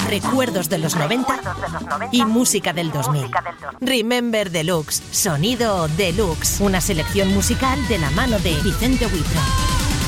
recuerdos de los 90 y música del 2000. Remember Deluxe, sonido deluxe. Una selección musical de la mano de Vicente Huitra.